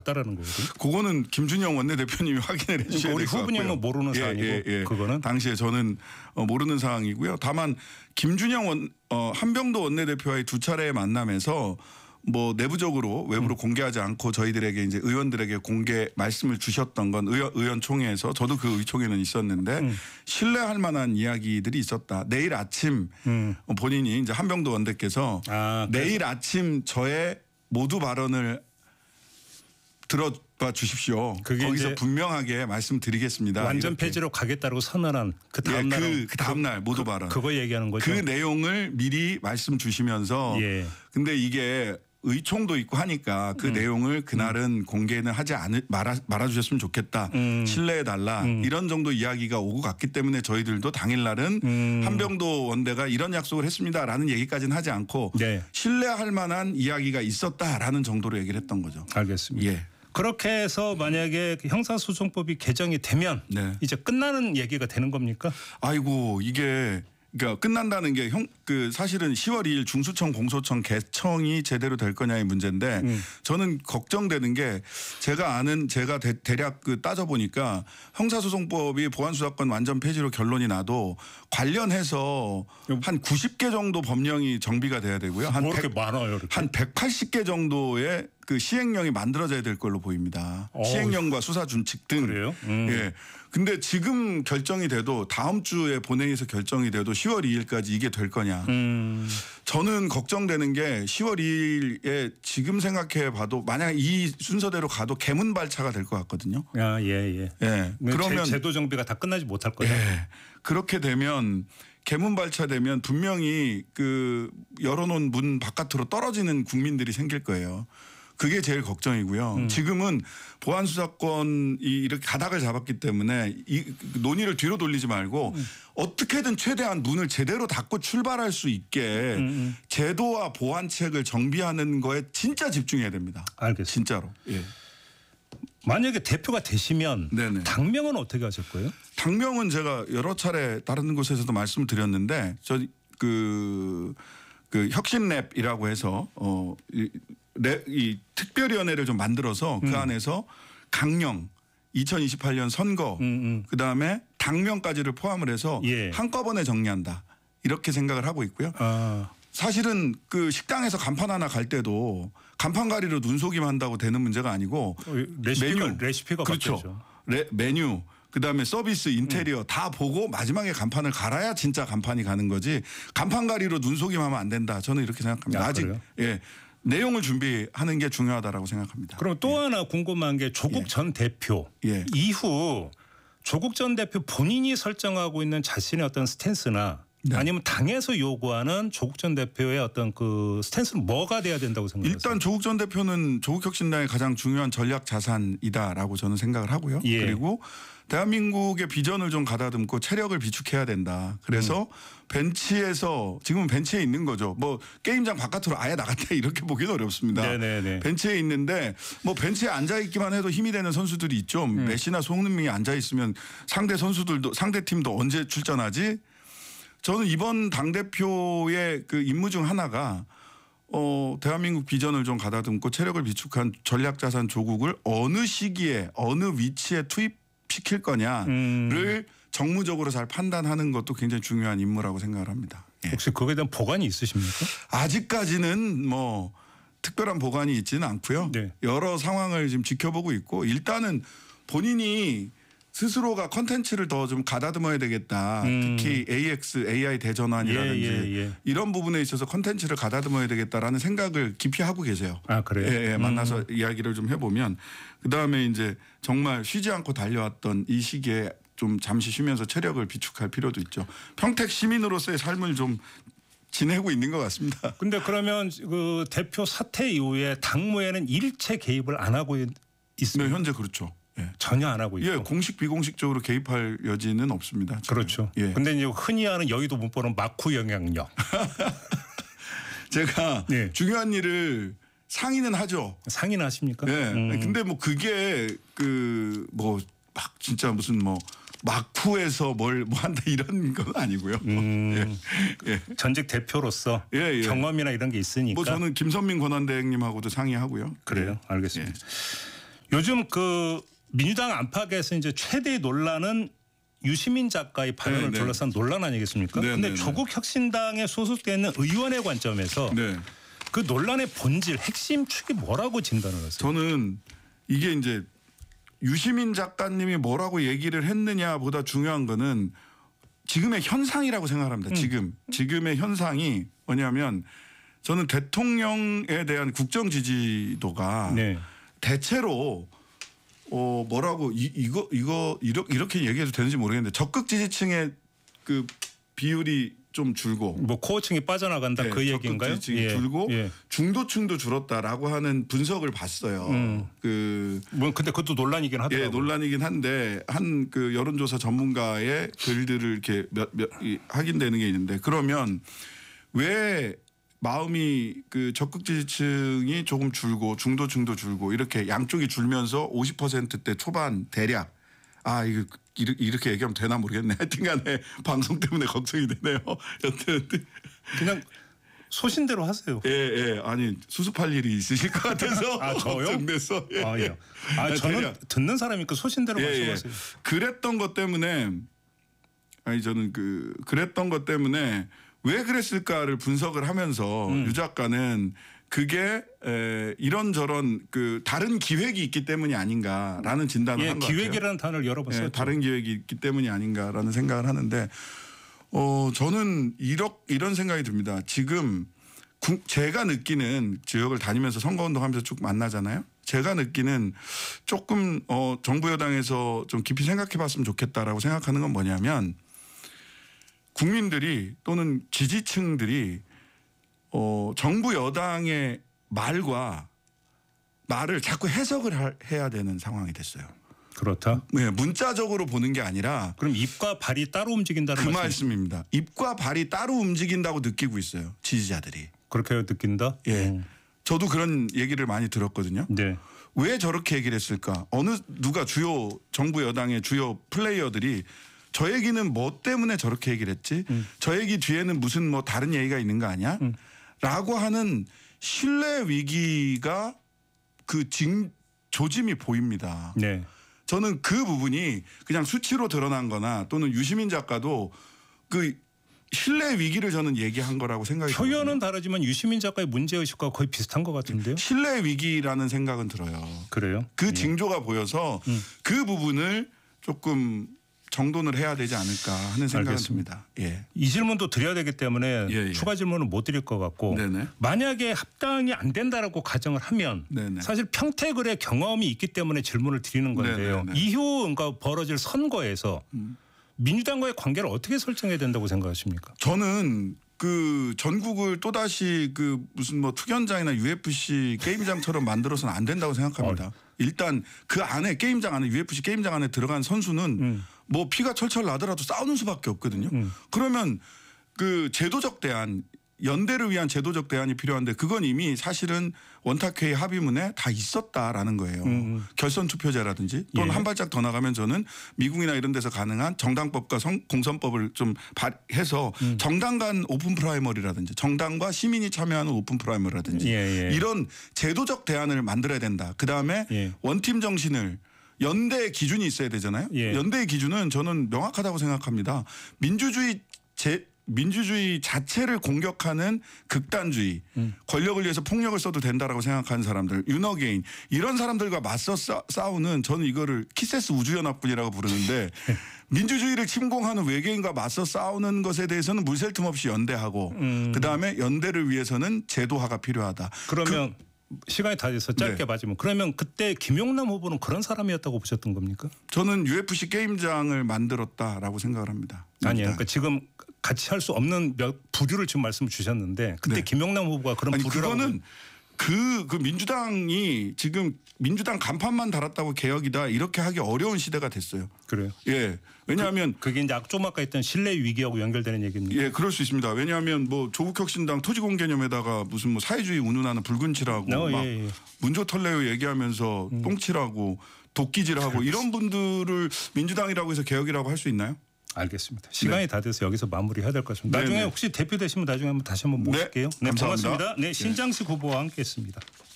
따르는 거거든요. 그거는 김준영 원내대표님이 확인을 해주셔야 될 것 같고요. 우리 후보님은 모르는 사안이고 그거는 당시에 저는 모르는 사항이고요. 다만 김준영 한병도 원내대표와의 두 차례의 만남에서 뭐 내부적으로 외부로 공개하지 않고 저희들에게 이제 의원들에게 공개 말씀을 주셨던 건 의원총회에서 저도 그 의총회는 있었는데 신뢰할 만한 이야기들이 있었다. 내일 아침 본인이 이제 한병도 원대께서 내일 아침 저의 모두 발언을 들어봐 주십시오. 거기서 분명하게 말씀드리겠습니다. 완전 폐지로 가겠다고 선언한 그 다음 날 그 다음 날 모두 발언. 그거 얘기하는 거죠. 그 내용을 미리 말씀 주시면서 근데 이게 의총도 있고 하니까 그 내용을 그날은 공개는 하지 말아주셨으면 좋겠다. 신뢰해달라. 이런 정도 이야기가 오고 갔기 때문에 저희들도 당일날은 한병도 원대가 이런 약속을 했습니다라는 얘기까지는 하지 않고 신뢰할 만한 이야기가 있었다라는 정도로 얘기를 했던 거죠. 알겠습니다. 그렇게 해서 만약에 형사소송법이 개정이 되면 이제 끝나는 얘기가 되는 겁니까? 아이고 이게 그러니까 끝난다는 게 사실은 10월 2일 중수청 공소청 개청이 제대로 될 거냐의 문제인데 저는 걱정되는 게 제가 대략 따져 보니까 형사소송법이 보안수사권 완전 폐지로 결론이 나도 관련해서 한 90개 정도 법령이 정비가 돼야 되고요. 한 뭐 이렇게 많아요, 이렇게. 한 180개 정도의 그 시행령이 만들어져야 될 걸로 보입니다. 시행령과 수사준칙 등. 그래요? 근데 지금 결정이 돼도 다음 주에 본회의에서 결정이 돼도 10월 2일까지 이게 될 거냐. 저는 걱정되는 게 10월 2일에 지금 생각해 봐도 만약 이 순서대로 가도 개문발차가 될 것 같거든요. 그러면 제도 정비가 다 끝나지 못할 거예요. 그렇게 되면 개문발차되면 분명히 그 열어놓은 문 바깥으로 떨어지는 국민들이 생길 거예요. 그게 제일 걱정이고요. 지금은 보안수사권이 이렇게 가닥을 잡았기 때문에 이 논의를 뒤로 돌리지 말고 어떻게든 최대한 문을 제대로 닫고 출발할 수 있게 제도와 보안책을 정비하는 거에 진짜 집중해야 됩니다. 알겠습니다. 진짜로. 만약에 대표가 되시면 당명은 어떻게 하실 거예요? 당명은 제가 여러 차례 다른 곳에서도 말씀을 드렸는데 그 혁신랩이라고 해서 이 특별위원회를 좀 만들어서 그 안에서 강령 2028년 선거 그다음에 당명까지를 포함을 해서 한꺼번에 정리한다. 이렇게 생각을 하고 있고요. 사실은 그 식당에서 간판 하나 갈 때도 간판 가리로 눈속임 한다고 되는 문제가 아니고 레시피가 그렇죠. 메뉴 그다음에 서비스 인테리어 다 보고 마지막에 간판을 갈아야 진짜 간판이 가는 거지 간판 가리로 눈속임하면 안 된다. 저는 이렇게 생각합니다. 아직 내용을 준비하는 게 중요하다라고 생각합니다. 그럼 또 하나 궁금한 게 조국 전 대표 이후 조국 전 대표 본인이 설정하고 있는 자신의 어떤 스탠스나 아니면 당에서 요구하는 조국 전 대표의 어떤 그 스탠스는 뭐가 돼야 된다고 생각하세요? 일단 조국 전 대표는 조국혁신당의 가장 중요한 전략 자산이다라고 저는 생각을 하고요. 그리고 대한민국의 비전을 좀 가다듬고 체력을 비축해야 된다. 그래서 벤치에서 지금은 벤치에 있는 거죠. 뭐 게임장 바깥으로 아예 나갔다 이렇게 보기는 어렵습니다. 벤치에 있는데 뭐 벤치에 앉아 있기만 해도 힘이 되는 선수들이 있죠. 메시나 손흥민이 앉아 있으면 상대 팀도 언제 출전하지? 저는 이번 당대표의 그 임무 중 하나가 대한민국 비전을 좀 가다듬고 체력을 비축한 전략자산 조국을 어느 시기에 어느 위치에 투입시킬 거냐를 정무적으로 잘 판단하는 것도 굉장히 중요한 임무라고 생각을 합니다. 혹시 그거에 대한 보관이 있으십니까? 아직까지는 뭐 특별한 보관이 있지는 않고요. 여러 상황을 지금 지켜보고 있고 일단은 본인이 스스로가 컨텐츠를 더 좀 가다듬어야 되겠다. 특히 AI 대전환이라든지 이런 부분에 있어서 컨텐츠를 가다듬어야 되겠다라는 생각을 깊이 하고 계세요. 그래요? 만나서 이야기를 좀 해보면 그다음에 이제 정말 쉬지 않고 달려왔던 이 시기에 좀 잠시 쉬면서 체력을 비축할 필요도 있죠. 평택 시민으로서의 삶을 좀 지내고 있는 것 같습니다. 근데 그러면 그 대표 사퇴 이후에 당무에는 일체 개입을 안 하고 있습니다. 네, 현재 그렇죠. 전혀 안 하고 있고. 공식 비공식적으로 개입할 여지는 없습니다. 지금. 그렇죠. 근데 이제 흔히 하는 여의도 문법은 마쿠 영향력. 제가 중요한 일을 상의는 하죠. 상의는 하십니까? 근데 뭐 그게 막 진짜 무슨 뭐 막후에서 뭐 한다 이런 건 아니고요. 전직 대표로서 경험이나 이런 게 있으니까. 뭐 저는 김선민 권한대행님하고도 상의하고요. 그래요? 알겠습니다. 요즘 그 민주당 안팎에서 이제 최대 논란은 유시민 작가의 발언을 둘러싼 논란 아니겠습니까? 그런데 조국 혁신당에 소속되어 있는 의원의 관점에서 그 논란의 본질, 핵심 축이 뭐라고 진단을 하세요? 저는 이게 이제 유시민 작가님이 뭐라고 얘기를 했느냐보다 중요한 거는 지금의 현상이라고 생각합니다. 지금의 현상이 뭐냐면 저는 대통령에 대한 국정 지지도가 대체로 뭐라고 이렇게 얘기해도 되는지 모르겠는데 적극 지지층의 그 비율이 좀 줄고 뭐 코어층이 빠져나간다 그 얘기인가요? 적극 지지층이 줄고 중도층도 줄었다라고 하는 분석을 봤어요. 뭐 근데 그것도 논란이긴 하더라고요. 논란이긴 한데 한 그 여론조사 전문가의 글들을 이렇게 확인되는 게 있는데 그러면 왜 마음이 그 적극 지지층이 조금 줄고 중도층도 줄고 이렇게 양쪽이 줄면서 50%대 초반 대략 이거 이렇게 얘기하면 되나 모르겠네. 하여튼간에 방송 때문에 걱정이 되네요. 여튼 그냥 소신대로 하세요. 아니 수습할 일이 있으실 것 같아서 저요? 걱정돼서. 저는 듣는 사람이니까 소신대로 말씀하세요. 그랬던 것 때문에 저는 그랬던 것 때문에 왜 그랬을까를 분석을 하면서 유 작가는 그게 이런저런 그 다른 기획이 있기 때문이 아닌가라는 진단을 한 것 같아요. 기획이라는 단어를 여러 번 썼죠. 다른 기획이 있기 때문이 아닌가라는 생각을 하는데 저는 이런 생각이 듭니다. 지금 제가 느끼는 지역을 다니면서 선거운동하면서 쭉 만나잖아요. 제가 느끼는 조금 정부 여당에서 좀 깊이 생각해봤으면 좋겠다라고 생각하는 건 뭐냐면 국민들이 또는 지지층들이 정부 여당의 말을 자꾸 해석을 해야 되는 상황이 됐어요. 그렇다. 네, 문자적으로 보는 게 아니라. 그럼 입과 발이 따로 움직인다는 그 말씀입니다. 입과 발이 따로 움직인다고 느끼고 있어요. 지지자들이. 그렇게 느낀다? 저도 그런 얘기를 많이 들었거든요. 왜 저렇게 얘기를 했을까? 누가 정부 여당의 주요 플레이어들이 저 얘기는 뭐 때문에 저렇게 얘기를 했지? 저 얘기 뒤에는 무슨 뭐 다른 얘기가 있는 거 아니야? 라고 하는 신뢰 위기가 조짐이 보입니다. 저는 그 부분이 그냥 수치로 드러난 거나 또는 유시민 작가도 그 신뢰 위기를 저는 얘기한 거라고 생각이 들어요. 표현은 다르지만 유시민 작가의 문제의식과 거의 비슷한 것 같은데요. 신뢰 위기라는 생각은 들어요. 그래요? 그 징조가 보여서 그 부분을 조금 정돈을 해야 되지 않을까 하는 생각은 듭니다. 이 질문도 드려야 되기 때문에 추가 질문은 못 드릴 것 같고 만약에 합당이 안 된다라고 가정을 하면 사실 평택을의 경험이 있기 때문에 질문을 드리는 건데요. 이후 그러니까 벌어질 선거에서 민주당과의 관계를 어떻게 설정해야 된다고 생각하십니까? 저는 그 전국을 또다시 그 무슨 뭐 투견장이나 UFC 게임장처럼 만들어서는 안 된다고 생각합니다. 일단 그 안에 게임장 안에 UFC 게임장 안에 들어간 선수는 뭐 피가 철철 나더라도 싸우는 수밖에 없거든요. 그러면 그 제도적 대안 연대를 위한 제도적 대안이 필요한데 그건 이미 사실은 원탁회의 합의문에 다 있었다라는 거예요. 결선 투표제라든지 또는 한 발짝 더 나가면 저는 미국이나 이런 데서 가능한 정당법과 공선법을 좀 해서 정당 간 오픈 프라이머리라든지 정당과 시민이 참여하는 오픈 프라이머리라든지 이런 제도적 대안을 만들어야 된다. 그다음에 원팀 정신을 연대의 기준이 있어야 되잖아요. 연대의 기준은 저는 명확하다고 생각합니다. 민주주의 자체를 공격하는 극단주의, 권력을 위해서 폭력을 써도 된다라고 생각하는 사람들, 윤어게인 이런 사람들과 맞서 싸우는 저는 이거를 키세스 우주연합군이라고 부르는데 민주주의를 침공하는 외계인과 맞서 싸우는 것에 대해서는 물샐 틈 없이 연대하고 그다음에 연대를 위해서는 제도화가 필요하다. 그러면 시간이 다 돼서 짧게 맞으면 그러면 그때 김용남 후보는 그런 사람이었다고 보셨던 겁니까? 저는 UFC 게임장을 만들었다라고 생각을 합니다. 아니요. 그러니까 지금 같이 할 수 없는 부류를 지금 말씀을 주셨는데 그때 김용남 후보가 그런 부류라고. 그거는 그 민주당이 지금 민주당 간판만 달았다고 개혁이다 이렇게 하기 어려운 시대가 됐어요. 그래요? 왜냐하면 그게 이제 좀 아까 했던 신뢰 위기하고 연결되는 얘기입니다. 그럴 수 있습니다. 왜냐하면 뭐 조국혁신당 토지공 개념에다가 무슨 뭐 사회주의 운운하는 붉은칠하고 막 문조털레오 얘기하면서 똥칠하고 도끼질하고 이런 분들을 민주당이라고 해서 개혁이라고 할 수 있나요? 알겠습니다. 시간이 다 돼서 여기서 마무리해야 될 것 같습니다. 나중에 혹시 대표 되시면 나중에 다시 한번 모실게요. 감사합니다. 고맙습니다. 신장식 후보와 함께했습니다.